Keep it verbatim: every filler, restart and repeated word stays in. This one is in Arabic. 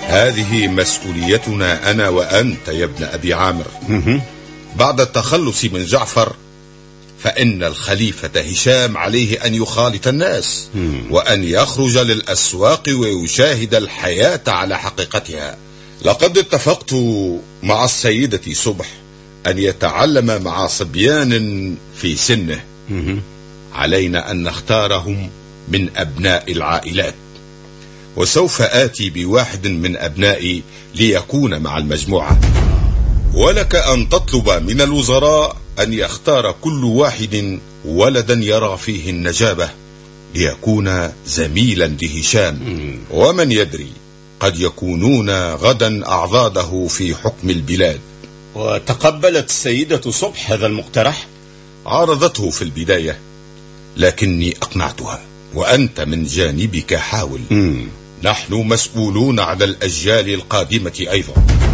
هذه مسؤوليتنا أنا وأنت يا ابن أبي عامر. بعد التخلص من جعفر فإن الخليفة هشام عليه أن يخالط الناس وأن يخرج للأسواق ويشاهد الحياة على حقيقتها. لقد اتفقت مع السيدة صبح أن يتعلم مع صبيان في سنه. علينا أن نختارهم من أبناء العائلات، وسوف آتي بواحد من أبنائي ليكون مع المجموعة، ولك أن تطلب من الوزراء أن يختار كل واحد ولدا يرى فيه النجابة ليكون زميلا لهشام. ومن يدري، قد يكونون غدا أعضاده في حكم البلاد. وتقبلت السيدة صبح هذا المقترح؟ عارضته في البداية، لكني أقنعتها، وأنت من جانبك حاول. مم. نحن مسؤولون على الأجيال القادمة أيضا.